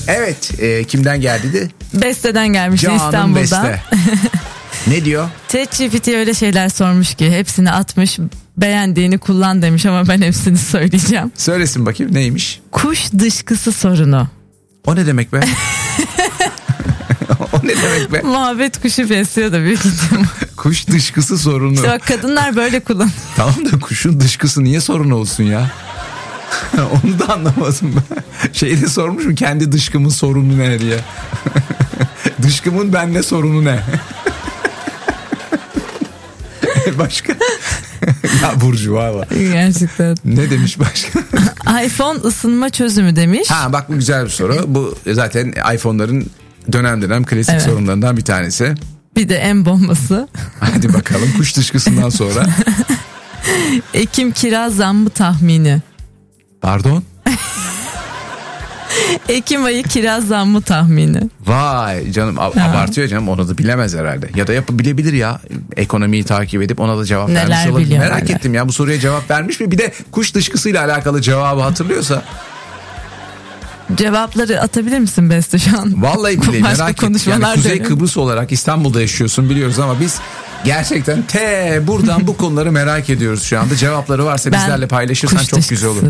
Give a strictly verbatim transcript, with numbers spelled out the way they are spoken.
Evet, e, kimden geldi de? Beste'den gelmiş İstanbul'dan. Beste. Ne diyor? ChatGPT öyle şeyler sormuş ki hepsini atmış, beğendiğini kullan demiş ama ben hepsini söyleyeceğim. Söylesin bakayım neymiş? Kuş dışkısı sorunu. O ne demek be? O ne demek be? Muhabbet kuşu besliyor da büyük ihtimal. Kuş dışkısı sorunu. İşte bak, kadınlar böyle kullanıyor. Tamam da kuşun dışkısı niye sorun olsun ya? Onu da anlamadım ben. Şeyde sormuş mu kendi dışkımın sorunu ne diye. Dışkımın bende sorunu ne? Başka? Ya burjuva var. Gerçekten. Ne demiş başka? iPhone ısınma çözümü demiş. Ha bak, bu güzel bir soru. Bu zaten iPhone'ların dönem dönem klasik Evet. sorunlarından bir tanesi. Bir de en bombası. Hadi bakalım, kuş dışkısından sonra. Ekim kira zammı tahmini. Pardon? Ekim ayı kira zammı tahmini. Vay canım, ab- abartıyor canım, onu da bilemez herhalde. Ya da yapabilebilir ya, ekonomiyi takip edip ona da cevap Neler vermiş olabilir. biliyor Merak neler. ettim ya, bu soruya cevap vermiş mi? Bir de kuş dışkısıyla alakalı cevabı hatırlıyorsa. Cevapları atabilir misin Beste şu an? Vallahi billahi Başka merak ettim. konuşmalar Yani Kuzey dönüyor. Kıbrıs olarak İstanbul'da yaşıyorsun biliyoruz ama biz gerçekten te buradan bu konuları merak ediyoruz şu anda. Cevapları varsa Ben bizlerle paylaşırsan kuş çok güzel olur. dışkısı